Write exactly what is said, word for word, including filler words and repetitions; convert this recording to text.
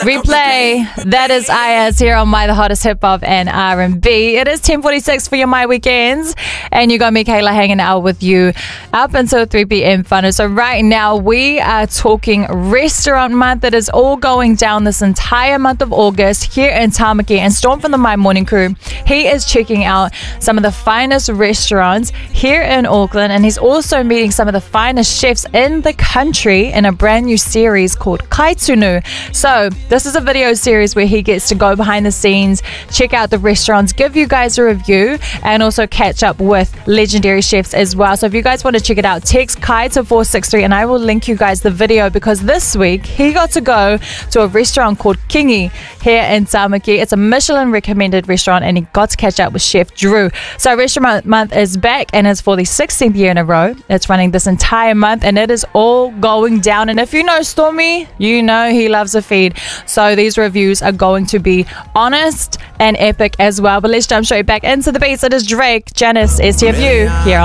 Replay. That is Ayaz here on My The Hottest Hip Hop and R and B. It is ten forty-six for your My Weekends, and you got me, Kayla, hanging out with you up until three p.m. fun. So right now we are talking restaurant month. It is all going down this entire month of August here in Tamaki, and Storm from the My Morning Crew, he is checking out some of the finest restaurants here in Auckland, and he's also meeting some of the finest chefs in the country in a brand new series called Kaitunu. So this is a video series where he gets to go behind the scenes, check out the restaurants, give you guys a review, and also catch up with legendary chefs as well. So if you guys want to check it out, text Kai to four six three and I will link you guys the video, because this week he got to go to a restaurant called Kingi here in Tamaki. It's a Michelin recommended restaurant, and he got to catch up with Chef Drew. So Restaurant Month is back, and it's for the sixteenth year in a row. It's running this entire month, and it is all going down. And if you know Stormy, you know he loves a feed. So these reviews are going to be honest and epic as well. But let's jump straight back into the beats. It is Drake, Janice, S T F U here on